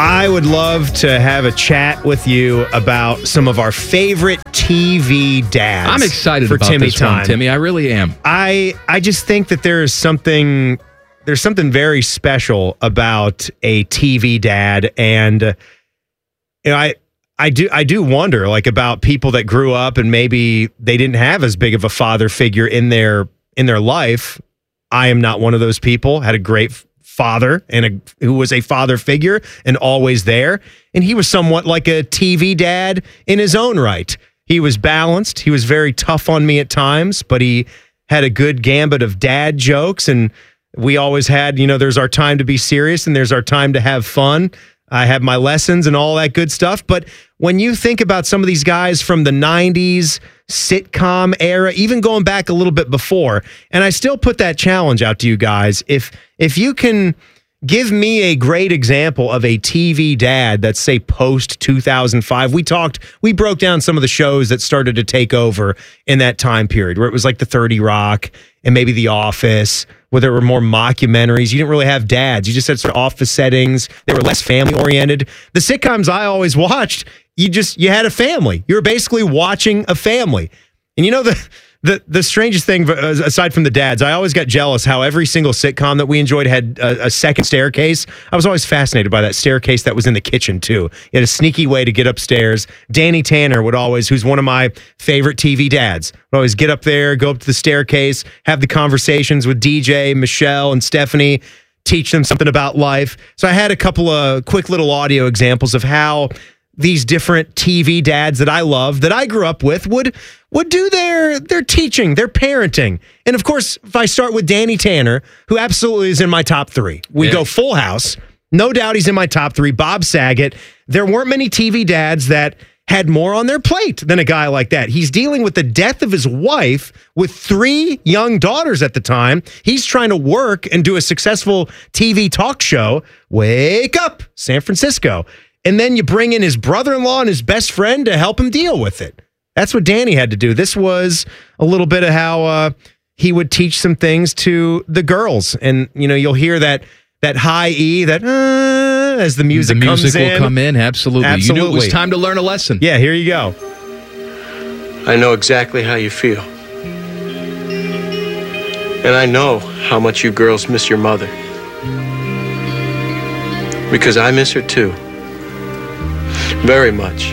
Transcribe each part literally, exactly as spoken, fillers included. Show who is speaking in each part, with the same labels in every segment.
Speaker 1: I would love to have a chat with you about some of our favorite T V dads.
Speaker 2: I'm excited
Speaker 1: for
Speaker 2: about
Speaker 1: Timmy
Speaker 2: this
Speaker 1: time.
Speaker 2: one, Timmy. I really am.
Speaker 1: I I just think that there is something there's something very special about a T V dad, and uh, you know I. I do I do wonder like about people that grew up and maybe they didn't have as big of a father figure in their in their life. I am not one of those people. Had a great father and a, who was a father figure and always there. And he was somewhat like a T V dad in his own right. He was balanced. He was very tough on me at times, but he had a good gambit of dad jokes. And we always had, you know, there's our time to be serious and there's our time to have fun. I have my lessons and all that good stuff. But when you think about some of these guys from the nineties sitcom era, even going back a little bit before, and I still put that challenge out to you guys. If if you can give me a great example of a T V dad that's, say, post two thousand five. We talked, we broke down some of the shows that started to take over in that time period, where it was like the thirty Rock and maybe The Office, where there were more mockumentaries. You didn't really have dads. You just had sort of office settings. They were less family-oriented. The sitcoms I always watched, you just, you had a family. You were basically watching a family. And you know, the the the strangest thing, aside from the dads, I always got jealous how every single sitcom that we enjoyed had a, a second staircase. I was always fascinated by that staircase that was in the kitchen, too. You had a sneaky way to get upstairs. Danny Tanner would always, who's one of my favorite T V dads, would always get up there, go up to the staircase, have the conversations with D J, Michelle, and Stephanie, teach them something about life. So I had a couple of quick little audio examples of how these different T V dads that I love, that I grew up with, would would do their their teaching, their parenting. And of course, if I start with Danny Tanner, who absolutely is in my top three. We yeah. go Full House. No doubt he's in my top three. Bob Saget. There weren't many T V dads that had more on their plate than a guy like that. He's dealing with the death of his wife with three young daughters at the time. He's trying to work and do a successful T V talk show. Wake up, San Francisco. And then you bring in his brother-in-law and his best friend to help him deal with it. That's what Danny had to do. This was a little bit of how uh, he would teach some things to the girls. And, you know, you'll hear that that high E, that uh, as the music
Speaker 2: the
Speaker 1: comes
Speaker 2: music
Speaker 1: in.
Speaker 2: will come in, absolutely.
Speaker 1: absolutely.
Speaker 2: You knew it was time to learn a lesson.
Speaker 1: Yeah, here you go.
Speaker 3: I know exactly how you feel. And I know how much you girls miss your mother. Because I miss her too. Very much.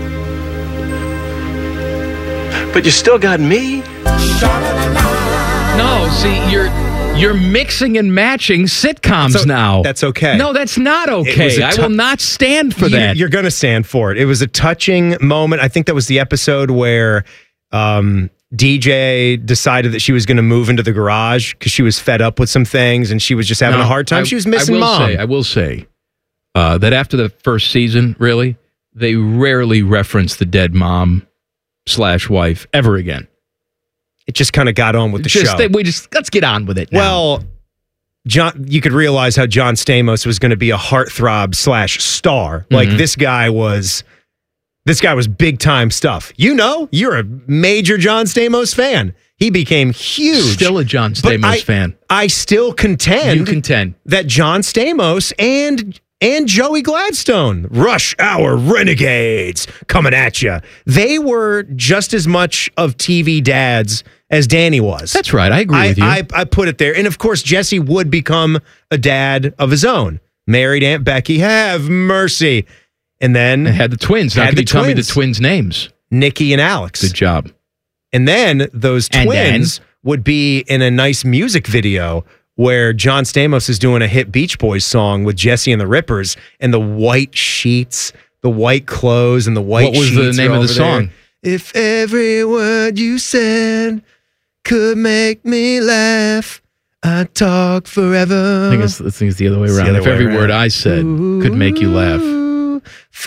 Speaker 3: But you still got me?
Speaker 2: No, see, you're you're mixing and matching sitcoms
Speaker 1: so,
Speaker 2: now.
Speaker 1: That's okay.
Speaker 2: No, that's not okay.
Speaker 1: T-
Speaker 2: I will not stand for
Speaker 1: you,
Speaker 2: that.
Speaker 1: You're going to stand for it. It was a touching moment. I think that was the episode where um, D J decided that she was going to move into the garage because she was fed up with some things and she was just having
Speaker 2: no,
Speaker 1: a hard time.
Speaker 2: I,
Speaker 1: she was missing
Speaker 2: I will
Speaker 1: mom.
Speaker 2: Say, I will say uh, that after the first season, really, they rarely reference the dead mom slash wife ever again.
Speaker 1: It just kind of got on with the
Speaker 2: just,
Speaker 1: show.
Speaker 2: They, we just let's get on with it now.
Speaker 1: Well, John, you could realize how John Stamos was going to be a heartthrob slash star. Mm-hmm. Like this guy was, this guy was big time stuff. You know, you're a major John Stamos fan. He became huge.
Speaker 2: Still a John Stamos
Speaker 1: I,
Speaker 2: fan.
Speaker 1: I still contend.
Speaker 2: You contend
Speaker 1: that John Stamos and. And Joey Gladstone, Rush Hour Renegades, coming at you. They were just as much of T V dads as Danny was.
Speaker 2: That's right. I agree
Speaker 1: I,
Speaker 2: with you.
Speaker 1: I, I put it there. And of course, Jesse would become a dad of his own. Married Aunt Becky, have mercy. And then
Speaker 2: and had the twins. Now,
Speaker 1: had
Speaker 2: can
Speaker 1: the
Speaker 2: you tell
Speaker 1: twins.
Speaker 2: me the twins' names?
Speaker 1: Nikki and Alex.
Speaker 2: Good job.
Speaker 1: And then those
Speaker 2: And
Speaker 1: twins
Speaker 2: then?
Speaker 1: would be in a nice music video where John Stamos is doing a hit Beach Boys song with Jesse and the Rippers, and the white sheets, the white clothes, and the white
Speaker 2: What was
Speaker 1: sheets
Speaker 2: the name
Speaker 1: are
Speaker 2: of the
Speaker 1: over
Speaker 2: song?
Speaker 1: there. If every word you said could make me laugh, I'd talk forever.
Speaker 2: I think it's, I think it's the other way
Speaker 1: It's the
Speaker 2: around.
Speaker 1: other
Speaker 2: If
Speaker 1: way
Speaker 2: every
Speaker 1: around.
Speaker 2: word I said could make you laugh.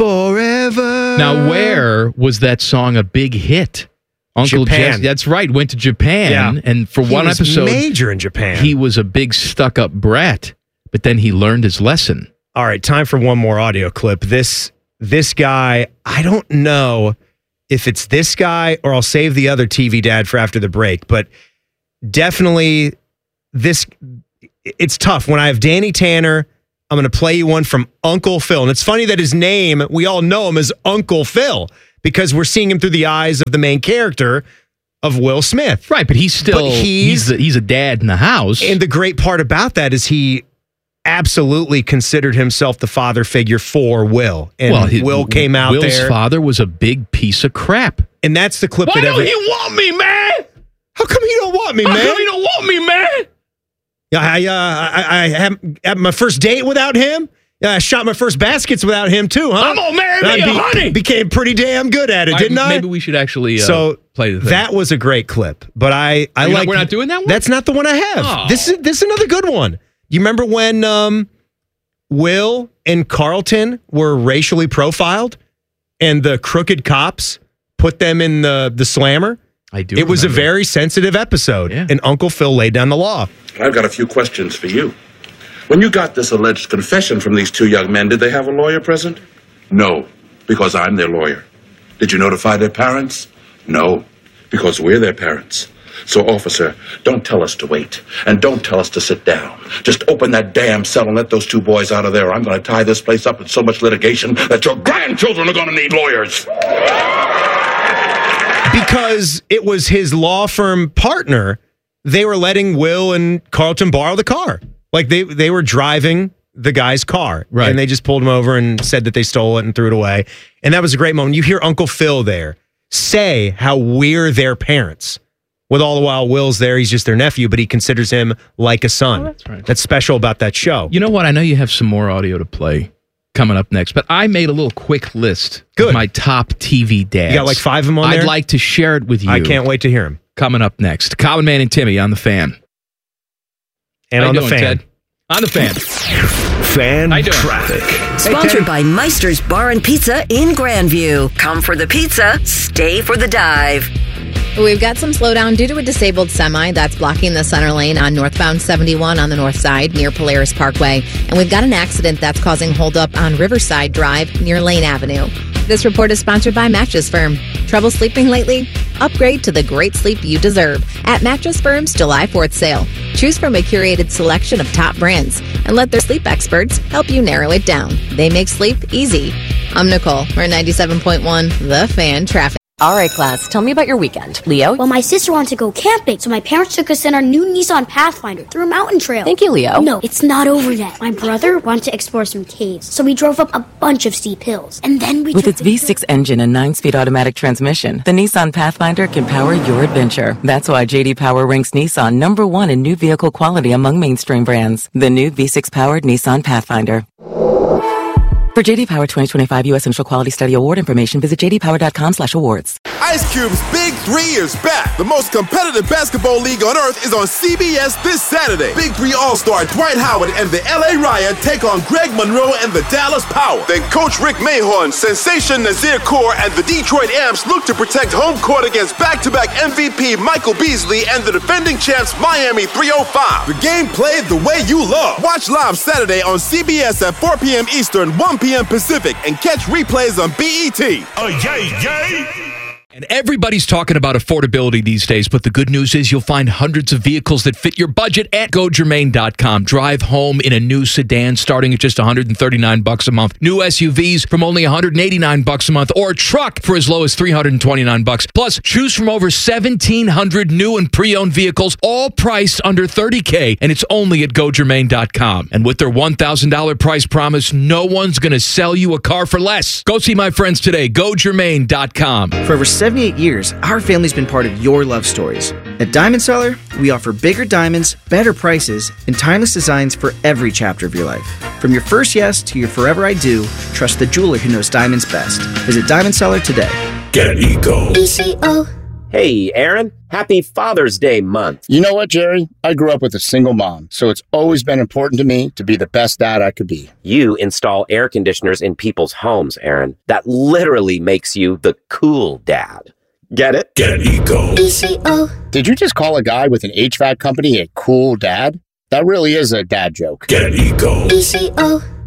Speaker 1: Forever.
Speaker 2: Now, where was that song a big hit? Uncle
Speaker 1: Japan.
Speaker 2: Jesse, that's right, went to Japan,
Speaker 1: Yeah.
Speaker 2: and for
Speaker 1: He
Speaker 2: one
Speaker 1: was
Speaker 2: episode,
Speaker 1: major in Japan.
Speaker 2: he was a big stuck-up brat, but then he learned his lesson.
Speaker 1: All right, time for one more audio clip. This this guy, I don't know if it's this guy or I'll save the other T V dad for after the break, but definitely this, it's tough when I have Danny Tanner I'm going to play you one from Uncle Phil. And it's funny that his name, we all know him as Uncle Phil because we're seeing him through the eyes of the main character of Will Smith.
Speaker 2: Right, but he's still,
Speaker 1: But he's-
Speaker 2: he's, a, he's a dad in the house.
Speaker 1: And the great part about that is he absolutely considered himself the father figure for Will. And
Speaker 2: well, his-
Speaker 1: Will came out
Speaker 2: Will's
Speaker 1: there.
Speaker 2: father was a big piece of crap.
Speaker 1: And that's the clip
Speaker 2: Why
Speaker 1: that
Speaker 2: don't
Speaker 1: every...
Speaker 2: you want me, man?
Speaker 1: How come you don't want me,
Speaker 2: How
Speaker 1: man?
Speaker 2: come you don't want me, man?
Speaker 1: I, uh, I, I had, had my first date without him. Uh, I shot my first baskets without him, too, huh?
Speaker 2: I'm gonna marry
Speaker 1: And
Speaker 2: me
Speaker 1: I
Speaker 2: a honey.
Speaker 1: Became pretty damn good at it, didn't I?
Speaker 2: Maybe we should actually uh,
Speaker 1: so
Speaker 2: play the thing.
Speaker 1: that was a great clip, but I, I
Speaker 2: You're not-
Speaker 1: like.
Speaker 2: we're not doing that one?
Speaker 1: That's not the one I have.
Speaker 2: Oh.
Speaker 1: This is this is another good one. You remember when um, Will and Carlton were racially profiled, and the crooked cops put them in the the slammer?
Speaker 2: I do.
Speaker 1: It was a
Speaker 2: remember.
Speaker 1: very sensitive episode,
Speaker 2: Yeah.
Speaker 1: and Uncle Phil laid down the law.
Speaker 4: I've got a few questions for you. When you got this alleged confession from these two young men, did they have a lawyer present? No, because I'm their lawyer. Did you notify their parents? No, because we're their parents. So, officer, don't tell us to wait, and don't tell us to sit down. Just open that damn cell and let those two boys out of there. I'm going to tie this place up with so much litigation that your grandchildren are going to need lawyers.
Speaker 1: Because it was his law firm partner, they were letting Will and Carlton borrow the car. Like they they were driving the guy's car.
Speaker 2: Right.
Speaker 1: And they just pulled him over and said that they stole it and threw it away. And that was a great moment. You hear Uncle Phil there say how we're their parents. With all the while Will's there, he's just their nephew, but he considers him like a son.
Speaker 2: Oh, that's right.
Speaker 1: That's special about that show.
Speaker 2: You know what? I know you have some more audio to play coming up next, but I made a little quick list
Speaker 1: Good.
Speaker 2: of my top T V dads.
Speaker 1: You got like five of them on
Speaker 2: I'd
Speaker 1: there?
Speaker 2: like to share it with you.
Speaker 1: I can't wait to hear him.
Speaker 2: Coming up next. Common Man and Timmy on the Fan.
Speaker 1: And
Speaker 2: How
Speaker 1: on
Speaker 2: you
Speaker 1: the
Speaker 2: doing,
Speaker 1: fan.
Speaker 2: Ted? On the Fan.
Speaker 5: Fan
Speaker 2: How you doing?
Speaker 5: traffic.
Speaker 6: Sponsored by Meister's Bar and Pizza in Grandview. Come for the pizza, stay for the dive.
Speaker 7: We've got some slowdown due to a disabled semi that's blocking the center lane on northbound seventy-one on the north side near Polaris Parkway. And we've got an accident that's causing holdup on Riverside Drive near Lane Avenue. This report is sponsored by Mattress Firm. Trouble sleeping lately? Upgrade to the great sleep you deserve at Mattress Firm's July fourth sale. Choose from a curated selection of top brands and let their sleep experts help you narrow it down. They make sleep easy. I'm Nicole. We're ninety-seven point one The Fan Traffic.
Speaker 8: All right, class, tell me about your weekend. Leo?
Speaker 9: Well, my sister wanted to go camping, so my parents took us in our new Nissan Pathfinder through a mountain trail.
Speaker 8: Thank you, Leo.
Speaker 9: No, it's not over yet. My brother wanted to explore some caves, so we drove up a bunch of steep hills. And then we
Speaker 10: With
Speaker 9: took
Speaker 10: its
Speaker 9: the
Speaker 10: V six engine and nine-speed automatic transmission, the Nissan Pathfinder can power your adventure. That's why J D Power ranks Nissan number one in new vehicle quality among mainstream brands. The new V six-powered Nissan Pathfinder. For J D Power twenty twenty-five U S Initial Quality Study Award information, visit j d power dot com slash awards.
Speaker 11: Ice Cube's Big Three is back. The most competitive basketball league on earth is on C B S this Saturday. Big Three All-Star Dwight Howard and the L A Riot take on Greg Monroe and the Dallas Power. Then Coach Rick Mahorn, Sensation Nazir Kaur, and the Detroit Amps look to protect home court against back-to-back M V P Michael Beasley and the defending champs Miami three oh five. The game played the way you love. Watch live Saturday on C B S at four p.m. Eastern, one p.m. Pacific, and catch replays on B E T.
Speaker 5: Oh, yay, yay.
Speaker 2: And everybody's talking about affordability these days, but the good news is you'll find hundreds of vehicles that fit your budget at go germain dot com. Drive home in a new sedan starting at just one hundred thirty-nine bucks a month. New S U Vs from only one hundred eighty-nine bucks a month, or a truck for as low as three hundred twenty-nine bucks. Plus, choose from over seventeen hundred new and pre-owned vehicles, all priced under thirty K, and it's only at go germain dot com. And with their one thousand dollars price promise, no one's going to sell you a car for less. Go see my friends today, go germain dot com.
Speaker 12: For over seventy-eight years, our family's been part of your love stories. At Diamond Seller, we offer bigger diamonds, better prices, and timeless designs for every chapter of your life. From your first yes to your forever I do, trust the jeweler who knows diamonds best. Visit Diamond Seller today.
Speaker 5: Get Eco.
Speaker 9: E C O.
Speaker 13: Hey, Aaron. Happy Father's Day month.
Speaker 14: You know what, Jerry? I grew up with a single mom, so it's always been important to me to be the best dad I could be.
Speaker 13: You install air conditioners in people's homes, Aaron. That literally makes you the cool dad. Get it?
Speaker 5: Get Eco.
Speaker 9: E C O.
Speaker 14: Did you just call a guy with an H V A C company a cool dad? That really is a dad joke.
Speaker 5: Get Eco.
Speaker 9: E C O.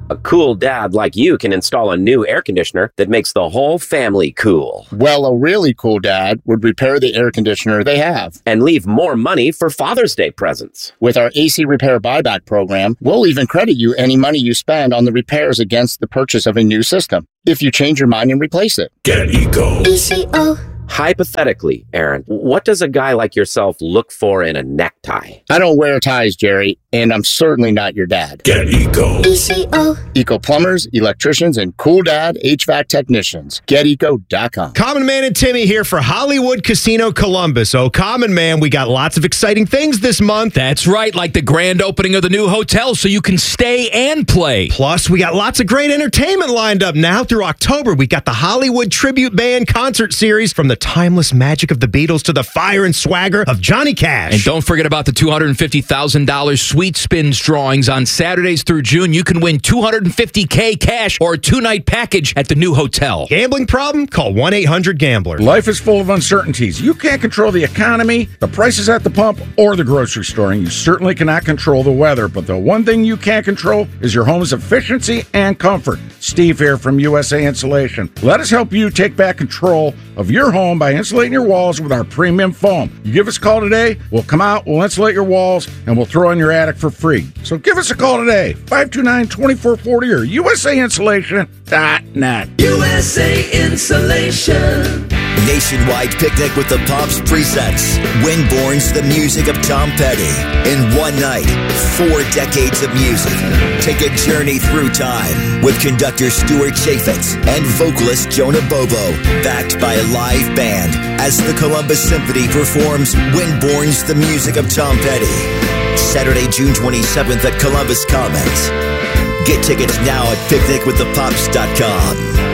Speaker 13: A cool dad like you can install a new air conditioner that makes the whole family cool.
Speaker 14: Well, a really cool dad would repair the air conditioner they have.
Speaker 13: And leave more money for Father's Day presents.
Speaker 14: With our A C Repair Buyback program, we'll even credit you any money you spend on the repairs against the purchase of a new system, if you change your mind and replace it.
Speaker 5: Get Eco.
Speaker 9: E C O.
Speaker 13: Hypothetically, Aaron, what does a guy like yourself look for in a necktie?
Speaker 14: I don't wear ties, Jerry, and I'm certainly not your dad.
Speaker 5: Get Eco.
Speaker 9: E C O.
Speaker 14: Eco plumbers, electricians, and cool dad H V A C technicians. Get eco dot com.
Speaker 1: Common Man and Timmy here for Hollywood Casino Columbus. Oh, Common Man, we got lots of exciting things this month.
Speaker 2: That's right, like the grand opening of the new hotel so you can stay and play.
Speaker 1: Plus, we got lots of great entertainment lined up now through October. We got the Hollywood Tribute Band Concert Series, from the timeless magic of the Beatles to the fire and swagger of Johnny Cash.
Speaker 2: And don't forget about the two hundred fifty thousand dollars Sweet Spins drawings on Saturdays through June. You can win two hundred fifty thousand dollars cash or a two-night package at the new hotel.
Speaker 1: Gambling problem? Call one eight hundred gambler.
Speaker 15: Life is full of uncertainties. You can't control the economy, the prices at the pump, or the grocery store, and you certainly cannot control the weather. But the one thing you can control is your home's efficiency and comfort. Steve here from U S A Insulation. Let us help you take back control of your home by insulating your walls with our premium foam. You give us a call today, we'll come out, we'll insulate your walls, and we'll throw in your attic for free. So give us a call today, five two nine, two four four zero or U S A insulation dot net.
Speaker 16: U S A Insulation. Nationwide picnic with the Pops presents Winborn's The Music of Tom Petty. In one night, four decades of music. Take a journey through time with conductor Stuart Chaffetz and vocalist Jonah Bobo, backed by a live band as the Columbus Symphony performs Winborn's The Music of Tom Petty. Saturday, June twenty-seventh at Columbus Commons. Get tickets now at picnic with the pops dot com.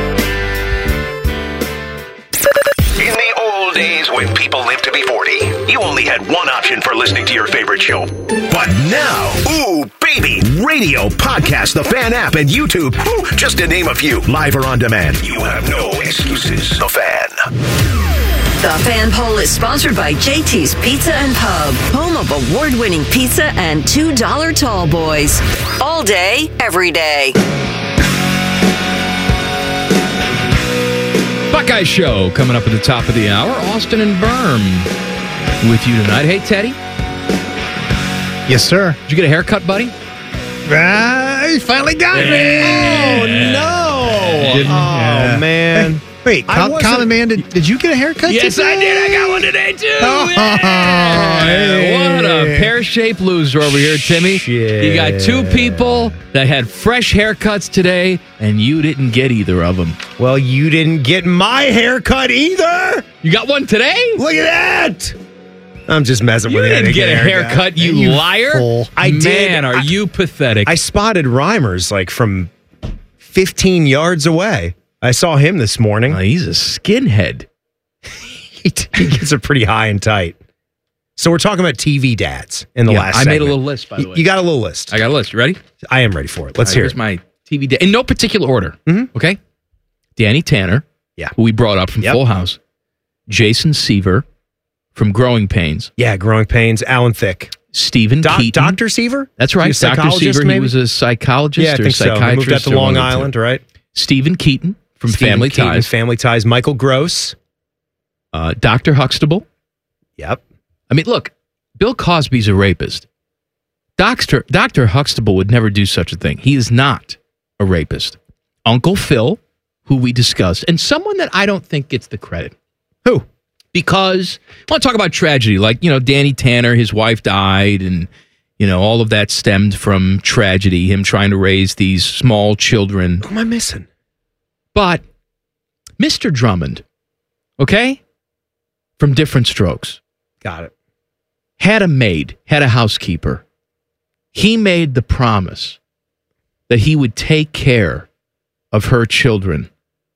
Speaker 5: In the old days when people lived to be forty, you only had one option for listening to your favorite show. But now, ooh, baby, radio, podcast, the Fan app, and YouTube, ooh, just to name a few, live or on demand. You have no excuses. The Fan.
Speaker 6: The Fan Poll is sponsored by J T's Pizza and Pub, home of award-winning pizza and two dollar tall boys. All day, every day.
Speaker 2: Buckeye Show coming up at the top of the hour. Austin and Berm with you tonight. Hey, Teddy.
Speaker 17: Yes, sir.
Speaker 2: Did you get a haircut, buddy?
Speaker 17: Ah, he finally got me.
Speaker 1: Oh, no.
Speaker 17: Didn't,
Speaker 1: oh,
Speaker 17: yeah.
Speaker 1: man.
Speaker 17: Wait, Com- Common Man, did, did you get a haircut
Speaker 2: Yes,
Speaker 17: today?
Speaker 2: I did. I got one today, too.
Speaker 17: Oh,
Speaker 2: Yeah.
Speaker 17: hey.
Speaker 2: What a pear-shaped loser over here, Timmy.
Speaker 1: Shit.
Speaker 2: You got two people that had fresh haircuts today, and you didn't get either of them.
Speaker 1: Well, you didn't get my haircut either.
Speaker 2: You got one today?
Speaker 1: Look at that. I'm just messing
Speaker 2: You
Speaker 1: with you.
Speaker 2: didn't get a haircut, you,
Speaker 1: You
Speaker 2: liar.
Speaker 1: fool. I did.
Speaker 2: Man, are
Speaker 1: I-
Speaker 2: you pathetic.
Speaker 1: I spotted Reimers like from fifteen yards away. I saw him this morning.
Speaker 2: Oh, he's a skinhead.
Speaker 1: he, he gets it pretty high and tight. So we're talking about T V dads in the
Speaker 2: Yeah,
Speaker 1: last
Speaker 2: I made a
Speaker 1: segment.
Speaker 2: little list, by the
Speaker 1: You-
Speaker 2: way.
Speaker 1: You got a little list.
Speaker 2: I got a list. You ready?
Speaker 1: I am ready for it. Let's
Speaker 2: All right,
Speaker 1: hear
Speaker 2: here's
Speaker 1: it.
Speaker 2: my T V dad. In no particular order.
Speaker 1: Mhm.
Speaker 2: Okay? Danny Tanner,
Speaker 1: Yeah.
Speaker 2: who we brought up from
Speaker 1: Yep.
Speaker 2: Full House. Jason Seaver from Growing Pains.
Speaker 1: Yeah, Growing Pains, Alan Thicke.
Speaker 2: Stephen
Speaker 1: Doc,
Speaker 2: Keaton.
Speaker 1: Doctor Seaver?
Speaker 2: That's right.
Speaker 1: Is he a
Speaker 2: Doctor
Speaker 1: psychologist,
Speaker 2: Seaver. He
Speaker 1: maybe?
Speaker 2: was a psychologist
Speaker 1: Yeah, I
Speaker 2: or
Speaker 1: think so. He
Speaker 2: psychiatrist.
Speaker 1: moved out to
Speaker 2: or
Speaker 1: Long
Speaker 2: one of the two.
Speaker 1: Island, right?
Speaker 2: Stephen Keaton from
Speaker 1: Stephen
Speaker 2: Family
Speaker 1: Keaton,
Speaker 2: Ties.
Speaker 1: Family Ties. Michael Gross.
Speaker 2: Uh, Doctor Huxtable.
Speaker 1: Yep.
Speaker 2: I mean, look, Bill Cosby's a rapist. Doctor Doctor Huxtable would never do such a thing. He is not a rapist. Uncle Phil, who we discussed, and someone that I don't think gets the credit.
Speaker 1: Who?
Speaker 2: Because I want to talk about tragedy. Like, you know, Danny Tanner, his wife died, and, you know, all of that stemmed from tragedy, him trying to raise these small children.
Speaker 1: Who am I missing?
Speaker 2: But Mister Drummond, okay, from Different Strokes,
Speaker 1: Got it.
Speaker 2: had a maid, had a housekeeper. He made the promise that he would take care of her children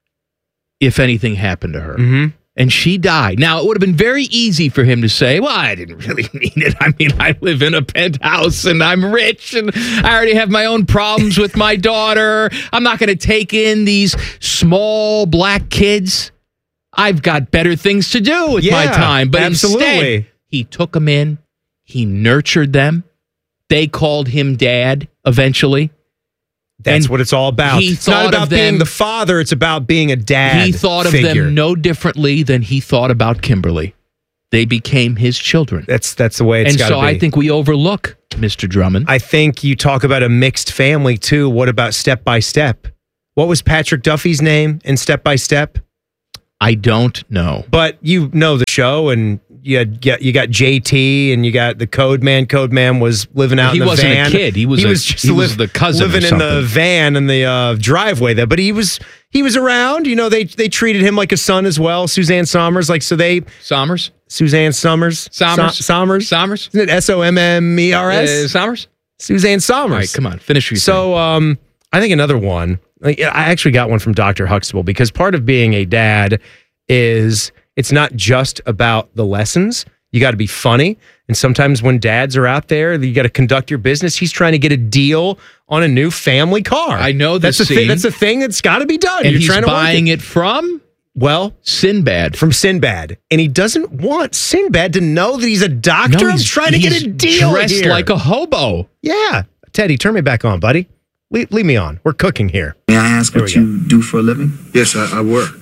Speaker 2: if anything happened to her.
Speaker 1: Mm-hmm.
Speaker 2: And she died. Now, it would have been very easy for him to say, well, I didn't really mean it. I mean, I live in a penthouse and I'm rich and I already have my own problems with my daughter. I'm not going to take in these small black kids. I've got better things to do with my
Speaker 1: Yeah,
Speaker 2: time. But
Speaker 1: absolutely.
Speaker 2: instead, he took them in. He nurtured them. They called him dad eventually.
Speaker 1: That's
Speaker 2: And
Speaker 1: what it's all about.
Speaker 2: he
Speaker 1: It's not
Speaker 2: thought
Speaker 1: about
Speaker 2: of
Speaker 1: being
Speaker 2: them-
Speaker 1: the father. It's about being a dad.
Speaker 2: He thought of
Speaker 1: figure.
Speaker 2: them no differently than he thought about Kimberly. They became his children.
Speaker 1: That's that's the way it's
Speaker 2: and
Speaker 1: got to
Speaker 2: so
Speaker 1: be.
Speaker 2: I think we overlook Mister Drummond.
Speaker 1: I think you talk about a mixed family too. What about Step by Step? What was Patrick Duffy's name in Step by Step?
Speaker 2: I don't know.
Speaker 1: But you know the show, and you had, you got J T, and you got the Code Man. Code Man was living out
Speaker 2: He
Speaker 1: in the
Speaker 2: wasn't a
Speaker 1: van.
Speaker 2: kid. He was
Speaker 1: he
Speaker 2: a-
Speaker 1: was just
Speaker 2: he was
Speaker 1: liv-
Speaker 2: the cousin or
Speaker 1: living in the
Speaker 2: something.
Speaker 1: van in the uh, driveway there. But he was he was around. You know, they they treated him like a son as well. Suzanne Somers, like so they
Speaker 2: Somers,
Speaker 1: Suzanne Summers,
Speaker 2: Somers?
Speaker 1: So- Somers,
Speaker 2: Somers.
Speaker 1: Isn't it S O M M E R S?
Speaker 2: Uh, Somers?
Speaker 1: Suzanne Somers.
Speaker 2: All right, come on, finish your
Speaker 1: So, um, I think another one. Like, I actually got one from Doctor Huxtable because part of being a dad is it's not just about the lessons. You got to be funny, and sometimes when dads are out there, you got to conduct your business. He's trying to get a deal on a new family car.
Speaker 2: I know
Speaker 1: that's
Speaker 2: this
Speaker 1: a thing.
Speaker 2: scene.
Speaker 1: That's a thing that's got to be done.
Speaker 2: And
Speaker 1: You're
Speaker 2: he's
Speaker 1: trying to work
Speaker 2: buying it from
Speaker 1: well
Speaker 2: Sinbad.
Speaker 1: from Sinbad, and he doesn't want Sinbad to know that he's a doctor.
Speaker 2: No,
Speaker 1: I'm
Speaker 2: he's-
Speaker 1: trying to get
Speaker 2: he's
Speaker 1: a deal
Speaker 2: dressed
Speaker 1: here.
Speaker 2: like a hobo.
Speaker 1: Yeah, Teddy, turn me back on, buddy. Leave, leave me on. We're cooking here.
Speaker 18: May I ask
Speaker 1: There
Speaker 18: what
Speaker 1: we
Speaker 18: you do for a living?
Speaker 19: Yes, I, I work.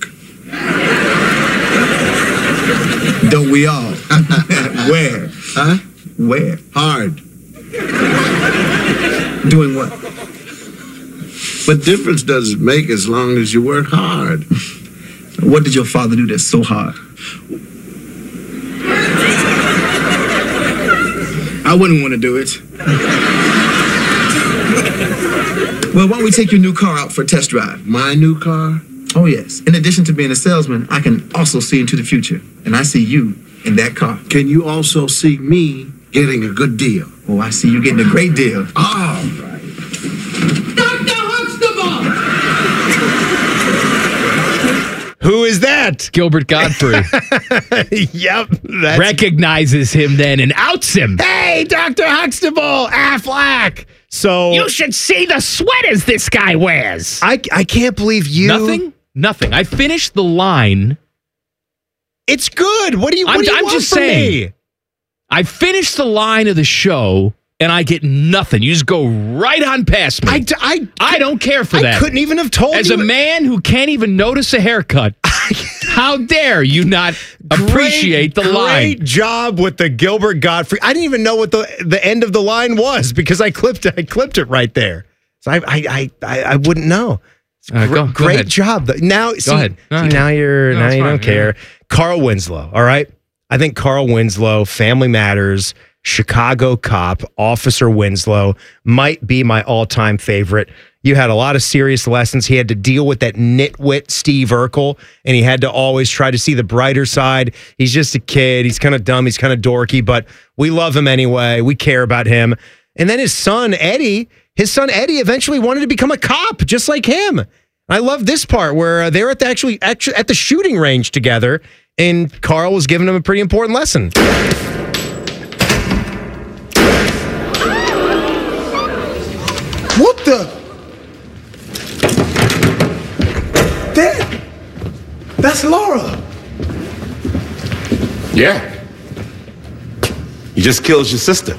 Speaker 18: Don't we all? Where?
Speaker 19: Huh?
Speaker 18: Where?
Speaker 19: Hard.
Speaker 18: Doing what?
Speaker 19: What difference does it make as long as you work hard?
Speaker 18: What did your father do that's so hard? I wouldn't want to do it. Well, why don't we take your new car out for a test drive?
Speaker 19: My new car?
Speaker 18: Oh, yes. In addition to being a salesman, I can also see into the future. And I see you in that car.
Speaker 19: Can you also see me getting a good deal?
Speaker 18: Oh, I see you getting a great deal.
Speaker 19: All right.
Speaker 18: Doctor Huxtable!
Speaker 1: Who is that?
Speaker 2: Gilbert Godfrey.
Speaker 1: Yep. That's
Speaker 2: Recognizes him then and outs him.
Speaker 1: Hey, Doctor Huxtable, Affleck. So
Speaker 2: You should see the sweaters this guy wears.
Speaker 1: I, I can't believe you.
Speaker 2: Nothing? Nothing. I finished the line.
Speaker 1: It's good. What do you? What
Speaker 2: I'm,
Speaker 1: do you
Speaker 2: I'm
Speaker 1: want
Speaker 2: just
Speaker 1: from
Speaker 2: saying.
Speaker 1: me?
Speaker 2: I finished the line of the show and I get nothing. You just go right on past me.
Speaker 1: I, I,
Speaker 2: I don't care for
Speaker 1: I
Speaker 2: that.
Speaker 1: couldn't even have told
Speaker 2: As
Speaker 1: you.
Speaker 2: a man who can't even notice a haircut, how dare you not appreciate the
Speaker 1: great,
Speaker 2: line?
Speaker 1: Great job with the Gilbert Godfrey. I didn't even know what the the end of the line was because I clipped it. I clipped it right there. So I I I, I, I wouldn't know.
Speaker 2: Uh,
Speaker 1: Gr-
Speaker 2: go- go
Speaker 1: great
Speaker 2: ahead.
Speaker 1: job. Now, see,
Speaker 2: ahead. No,
Speaker 1: see,
Speaker 2: yeah.
Speaker 1: now you're
Speaker 2: No,
Speaker 1: now
Speaker 2: it's
Speaker 1: you
Speaker 2: fine.
Speaker 1: don't care. Carl Winslow. All right. I think Carl Winslow, Family Matters, Chicago Cop, Officer Winslow might be my all-time favorite. You had a lot of serious lessons. He had to deal with that nitwit Steve Urkel, and he had to always try to see the brighter side. He's just a kid. He's kind of dumb. He's kind of dorky, but we love him anyway. We care about him. And then his son, Eddie, his son, Eddie, eventually wanted to become a cop, just like him. I love this part where uh, they're at the actually, actually at the shooting range together, and Carl was giving him a pretty important lesson.
Speaker 18: What the? That? That's Laura.
Speaker 11: Yeah. He just kills your sister.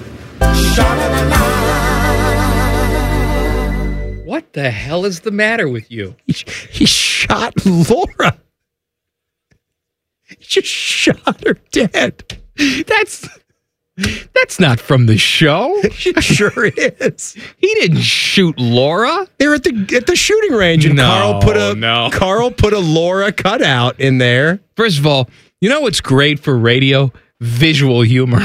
Speaker 2: What the hell is the matter with you?
Speaker 1: He, he shot Laura. He just shot her dead.
Speaker 2: That's that's not from the show.
Speaker 1: It sure is.
Speaker 2: He didn't shoot Laura.
Speaker 1: They're at the at the shooting range, and
Speaker 2: No,
Speaker 1: Carl put a
Speaker 2: no.
Speaker 1: Carl put a Laura cutout in there.
Speaker 2: First of all, you know what's great for radio? Visual humor.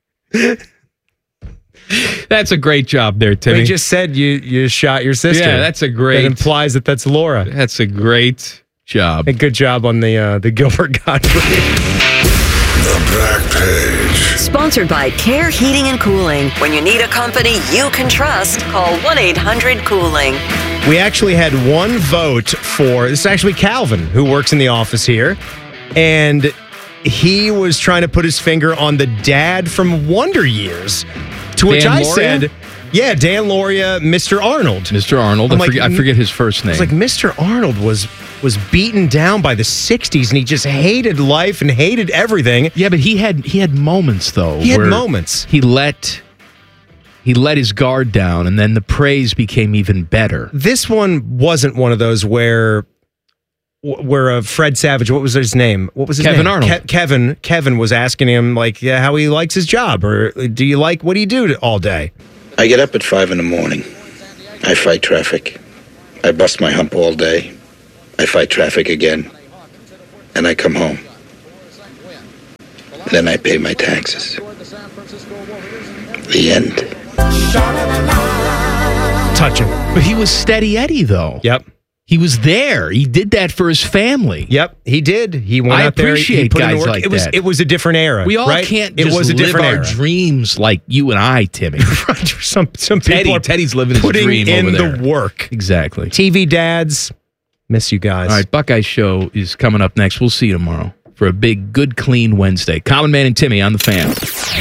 Speaker 2: That's a great job there, Timmy.
Speaker 1: They just said you you shot your sister.
Speaker 2: Yeah, that's a great.
Speaker 1: That implies that that's Laura.
Speaker 2: That's a great job.
Speaker 1: A good job on the uh, the Gilbert Godfrey.
Speaker 5: The Back Page.
Speaker 6: Sponsored by Care Heating and Cooling. When you need a company you can trust, call one eight hundred cooling.
Speaker 1: We actually had one vote for this is actually Calvin, who works in the office here, and he was trying to put his finger on the dad from Wonder Years. To which
Speaker 2: Dan
Speaker 1: I
Speaker 2: Lauria?
Speaker 1: said, yeah, Dan Lauria, Mister Arnold.
Speaker 2: Mister Arnold.
Speaker 1: I'm
Speaker 2: I,
Speaker 1: like,
Speaker 2: forget, I forget his first name.
Speaker 1: It's like Mister Arnold was was beaten down by the sixties, and he just hated life and hated everything.
Speaker 2: Yeah, but he had he had moments though.
Speaker 1: He had
Speaker 2: where
Speaker 1: moments.
Speaker 2: He let he let his guard down, and then the praise became even better.
Speaker 1: This one wasn't one of those where where uh, Fred Savage, what was his name? What was his
Speaker 2: Kevin
Speaker 1: name?
Speaker 2: Arnold.
Speaker 1: Ke- Kevin Kevin was asking him like, yeah, how he likes his job, or do you like what do you do to, all day?
Speaker 20: I get up at five in the morning. I fight traffic. I bust my hump all day. I fight traffic again, and I come home. Then I pay my taxes. The end.
Speaker 1: Touching.
Speaker 2: But he was steady Eddie, though.
Speaker 1: Yep.
Speaker 2: He was there. He did that for his family.
Speaker 1: Yep, he did. He went
Speaker 2: I
Speaker 1: out there.
Speaker 2: appreciate
Speaker 1: he put in the
Speaker 2: guys
Speaker 1: work.
Speaker 2: like
Speaker 1: it was,
Speaker 2: that.
Speaker 1: It was a different era.
Speaker 2: We all
Speaker 1: right?
Speaker 2: can't
Speaker 1: it
Speaker 2: just
Speaker 1: was a
Speaker 2: live
Speaker 1: different
Speaker 2: our
Speaker 1: era.
Speaker 2: dreams like you and I, Timmy.
Speaker 1: some some
Speaker 2: Teddy,
Speaker 1: people are
Speaker 2: Teddy's living his
Speaker 1: putting
Speaker 2: dream
Speaker 1: in
Speaker 2: over there.
Speaker 1: the work.
Speaker 2: Exactly.
Speaker 1: T V dads, miss you guys.
Speaker 2: All right, Buckeye Show is coming up next. We'll see you tomorrow for a big, good, clean Wednesday. Common Man and Timmy on the Fan.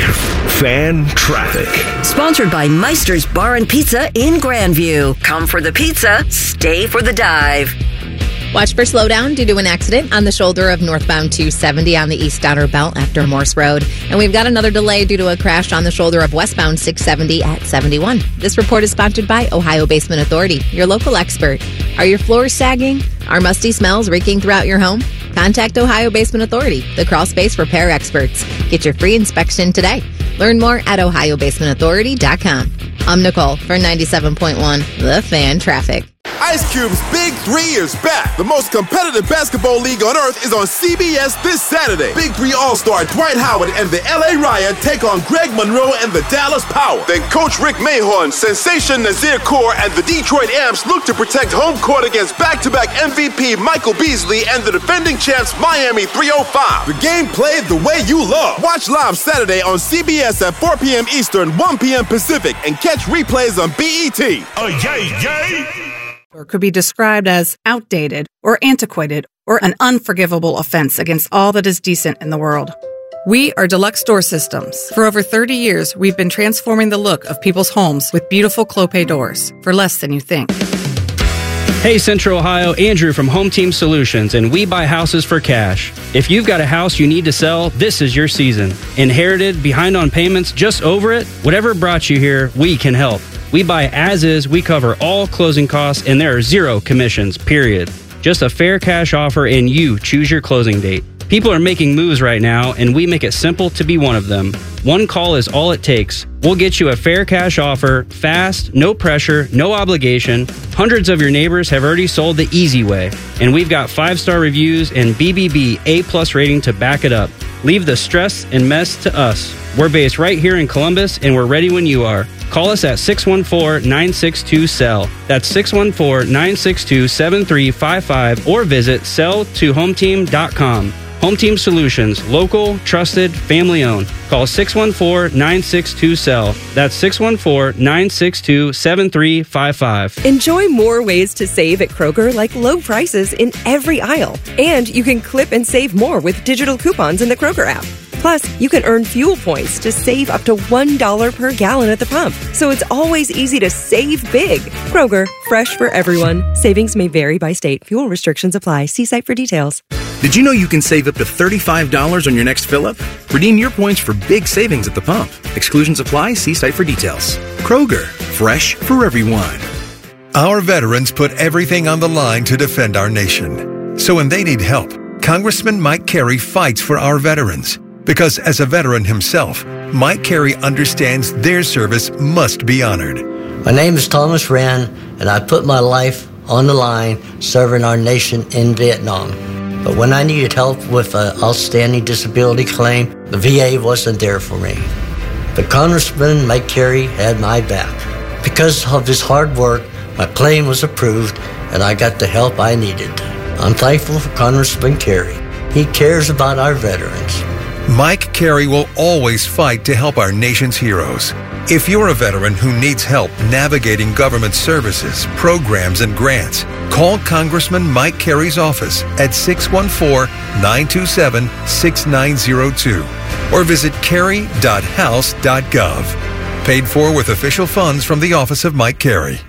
Speaker 5: Fan Traffic.
Speaker 6: Sponsored by Meister's Bar and Pizza in Grandview. Come for the pizza, stay for the dive.
Speaker 7: Watch for slowdown due to an accident on the shoulder of northbound two seventy on the east outer belt after Morse Road. And we've got another delay due to a crash on the shoulder of westbound six seventy at seventy-one. This report is sponsored by Ohio Basement Authority, your local expert. Are your floors sagging? Are musty smells reeking throughout your home? Contact Ohio Basement Authority, the crawl space repair experts. Get your free inspection today. Learn more at ohio basement authority dot com. I'm Nicole for ninety-seven point one The Fan Traffic.
Speaker 11: Ice Cube's Big Three is back. The most competitive basketball league on earth is on C B S this Saturday. Big Three All-Star Dwight Howard and the L A Riot take on Greg Monroe and the Dallas Power. Then Coach Rick Mahorn, Sensation Nazir Kaur, and the Detroit Amps look to protect home court against back-to-back M V P Michael Beasley and the defending champs Miami three oh five. The game played the way you love. Watch live Saturday on C B S at four p.m. Eastern, one p.m. Pacific, and catch replays on B E T.
Speaker 5: Oh, yay, yay!
Speaker 21: Or could be described as outdated or antiquated or an unforgivable offense against all that is decent in the world. We are Deluxe Door Systems. For over thirty years, we've been transforming the look of people's homes with beautiful Clopay doors for less than you think.
Speaker 22: Hey Central Ohio, Andrew from Home Team Solutions, and we buy houses for cash. If you've got a house you need to sell, this is your season. Inherited, behind on payments, just over it? Whatever brought you here, we can help. We buy as is, we cover all closing costs, and there are zero commissions, period. Just a fair cash offer and you choose your closing date. People are making moves right now, and we make it simple to be one of them. One call is all it takes. We'll get you a fair cash offer, fast, no pressure, no obligation. Hundreds of your neighbors have already sold the easy way, and we've got five-star reviews and B B B A-plus rating to back it up. Leave the stress and mess to us. We're based right here in Columbus, and we're ready when you are. Call us at six one four, nine six two, S E L L. That's six one four, nine six two, seven three five five or visit sell to home team dot com. Home Team Solutions, local, trusted, family owned. Call six one four, nine six two, S E L L. That's six one four, nine six two, seven three five five.
Speaker 23: Enjoy more ways to save at Kroger, like low prices in every aisle. And you can clip and save more with digital coupons in the Kroger app. Plus, you can earn fuel points to save up to one dollar per gallon at the pump. So it's always easy to save big. Kroger, fresh for everyone. Savings may vary by state. Fuel restrictions apply. See site for details.
Speaker 24: Did you know you can save up to thirty-five dollars on your next fill-up? Redeem your points for big savings at the pump. Exclusions apply. See site for details. Kroger, fresh for everyone.
Speaker 25: Our veterans put everything on the line to defend our nation. So when they need help, Congressman Mike Carey fights for our veterans. Because as a veteran himself, Mike Carey understands their service must be honored.
Speaker 26: My name is Thomas Wren, and I put my life on the line serving our nation in Vietnam. But when I needed help with an outstanding disability claim, the V A wasn't there for me. But Congressman Mike Carey had my back. Because of his hard work, my claim was approved, and I got the help I needed. I'm thankful for Congressman Carey. He cares about our veterans.
Speaker 25: Mike Carey will always fight to help our nation's heroes. If you're a veteran who needs help navigating government services, programs, and grants, call Congressman Mike Carey's office at six one four, nine two seven, six nine zero two or visit carey dot house dot gov. Paid for with official funds from the Office of Mike Carey.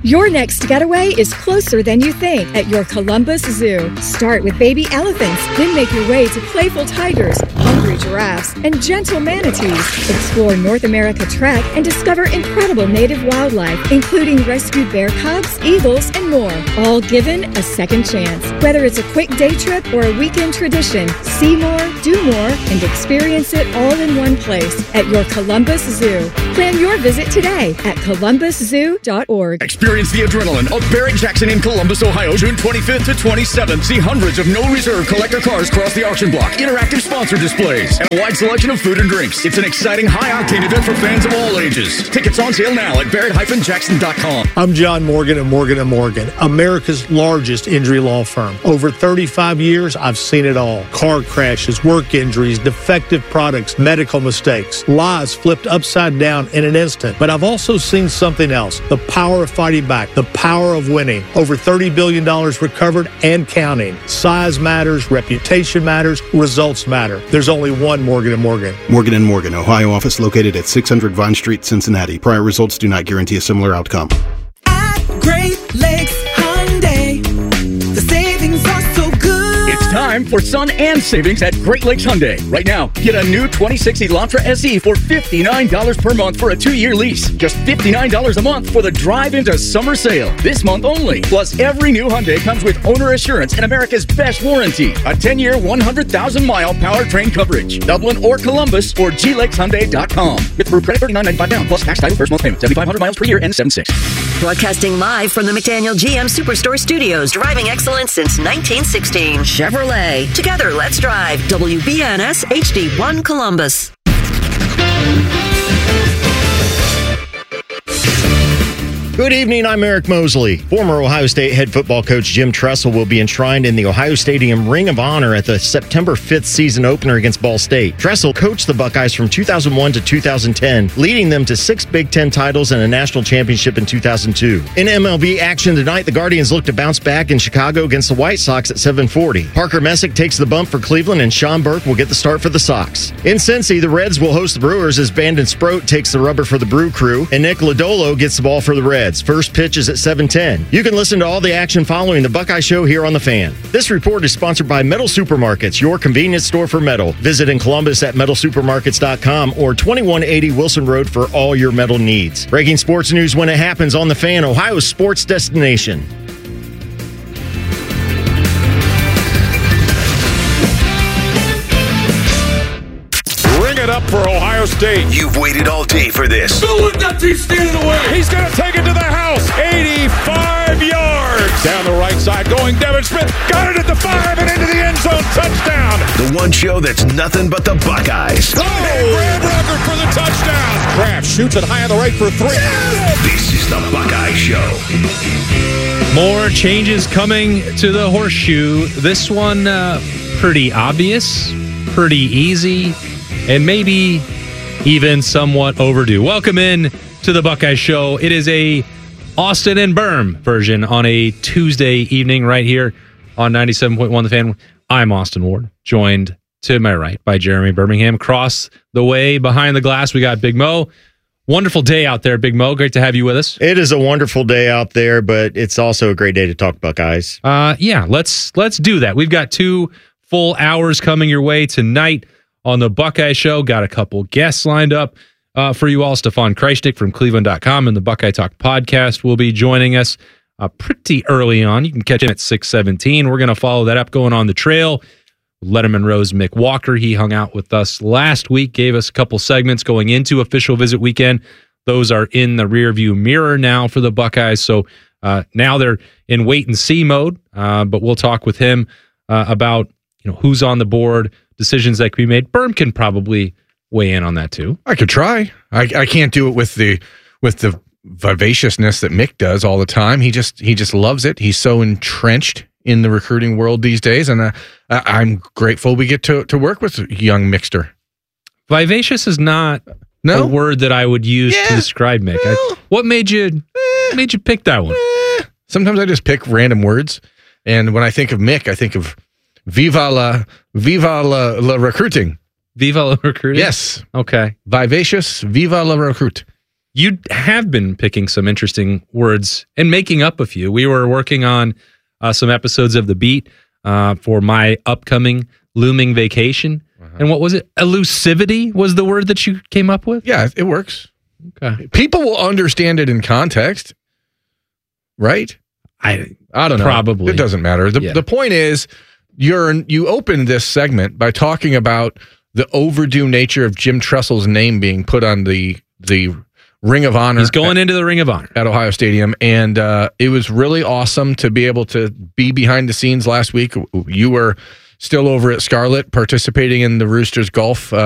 Speaker 3: Your next getaway is closer than you think at your Columbus Zoo. Start with baby elephants, then make your way to playful tigers, hungry giraffes, and gentle manatees. Explore North America Trek and discover incredible native wildlife, including rescued bear cubs, eagles, and more, all given a second chance. Whether it's a quick day trip or a weekend tradition, see more, do more, and experience it all in one place at your Columbus Zoo. Plan your visit today at columbus zoo dot org.
Speaker 4: Experience the adrenaline of Barrett Jackson in Columbus, Ohio, June twenty-fifth to twenty-seventh. See hundreds of no reserve collector cars cross the auction block, interactive sponsor displays, and a wide selection of food and drinks. It's an exciting high-octane event for fans of all ages. Tickets on sale now at barrett dash jackson dot com.
Speaker 8: I'm John Morgan of Morgan and Morgan, America's largest injury law firm. Over thirty-five years, I've seen it all. Car crashes, work injuries, defective products, medical mistakes, lives flipped upside down in an instant. But I've also seen something else, the power of fighting back, the power of winning. Over thirty billion dollars recovered and counting. Size matters, reputation matters, results matter. There's only one Morgan and Morgan.
Speaker 10: Morgan and Morgan, Ohio office located at six hundred Vine Street, Cincinnati. Prior results do not guarantee a similar outcome.
Speaker 12: At Great Lakes Hyundai, the savings are so good.
Speaker 4: It's time for sun and savings at Great Lakes Hyundai. Right now, get a new twenty-six Elantra S E for fifty-nine dollars per month for a two-year lease. Just fifty-nine dollars a month for the drive into summer sale. This month only. Plus, every new Hyundai comes with owner assurance and America's best warranty. A ten-year, one hundred thousand mile powertrain coverage. Dublin or Columbus or G lakes hyundai dot com. With approved credit thirty-nine ninety-five down plus tax title first month payment. seventy-five hundred miles per year and seven six.
Speaker 6: Broadcasting live from the McDaniel G M Superstore Studios. Driving excellence since nineteen sixteen. Chevrolet. Together, let's drive. W B N S H D one Columbus.
Speaker 13: Good evening, I'm Eric Mosley. Former Ohio State head football coach Jim Tressel will be enshrined in the Ohio Stadium Ring of Honor at the September fifth season opener against Ball State. Tressel coached the Buckeyes from two thousand one to two thousand ten, leading them to six Big Ten titles and a national championship in two thousand two. In M L B action tonight, the Guardians look to bounce back in Chicago against the White Sox at seven forty. Parker Messick takes the bump for Cleveland, and Sean Burke will get the start for the Sox. In Cincy, the Reds will host the Brewers as Bandon Sproat takes the rubber for the Brew Crew, and Nick Lodolo gets the ball for the Reds. First pitch is at seven ten. You can listen to all the action following the Buckeye Show here on The Fan. This report is sponsored by Metal Supermarkets, your convenience store for metal. Visit in Columbus at metal supermarkets dot com or twenty-one eighty Wilson Road for all your metal needs. Breaking sports news when it happens on The Fan, Ohio's sports destination.
Speaker 27: Up for Ohio State.
Speaker 5: You've waited all day for this.
Speaker 27: So look, that team's standing away. He's going to take it to the house. eighty-five yards. Down the right side going Devin Smith. Got it at the five and into the end zone. Touchdown.
Speaker 5: The one show that's nothing but the Buckeyes.
Speaker 27: Oh! And Brad Rucker for the touchdown. Kraft shoots it high on the right for three.
Speaker 5: This is the Buckeye Show.
Speaker 22: More changes coming to the horseshoe. This one uh, pretty obvious, pretty easy, and maybe even somewhat overdue. Welcome in to the Buckeye Show. It is a Austin and Berm version on a Tuesday evening right here on ninety-seven point one The Fan. I'm Austin Ward, joined to my right by Jeremy Birmingham. Across the way, behind the glass, we got Big Mo. Wonderful day out there, Big Mo. Great to have you with us.
Speaker 13: It is a wonderful day out there, but it's also a great day to talk Buckeyes.
Speaker 22: Uh, yeah, let's let's do that. We've got two full hours coming your way tonight on the Buckeye Show. Got a couple guests lined up uh, for you all. Stefan Kreistig from Cleveland dot com and the Buckeye Talk podcast will be joining us uh, pretty early on. You can catch him at six seventeen. We're going to follow that up going on the trail. Letterman Rose Mick Walker, he hung out with us last week, gave us a couple segments going into official visit weekend. Those are in the rearview mirror now for the Buckeyes. So uh, now they're in wait and see mode, uh, but we'll talk with him uh, about you know who's on the board, decisions that can be made. Berm can probably weigh in on that too.
Speaker 28: I could try. I, I can't do it with the with the vivaciousness that Mick does all the time. He just he just loves it. He's so entrenched in the recruiting world these days, and uh, I'm grateful we get to to work with young Mickster.
Speaker 22: Vivacious is not
Speaker 28: no?
Speaker 22: a word that I would use yeah. to describe Mick. Well, I, what made you eh, made you pick that one?
Speaker 28: Eh. Sometimes I just pick random words, and when I think of Mick, I think of Viva la Viva la, la recruiting.
Speaker 22: Viva la recruiting?
Speaker 28: Yes.
Speaker 22: Okay.
Speaker 28: Vivacious, Viva la recruit.
Speaker 9: you have been picking some interesting words and making up a few. We were working on uh, some episodes of The Beat uh, for my upcoming looming vacation. Uh-huh. And what was it? Elusivity was the word that you came up with?
Speaker 28: Yeah, it works.
Speaker 9: Okay.
Speaker 28: People will understand it in context, right?
Speaker 9: I
Speaker 28: I don't know.
Speaker 9: Probably.
Speaker 28: It doesn't matter. The,
Speaker 9: Yeah.
Speaker 28: the point is, you're you opened this segment by talking about the overdue nature of Jim Tressel's name being put on the the Ring of Honor.
Speaker 9: He's going
Speaker 28: at,
Speaker 9: into the Ring of Honor
Speaker 28: at Ohio Stadium, and uh, it was really awesome to be able to be behind the scenes last week. You were still over at Scarlet participating in the Roosters golf uh,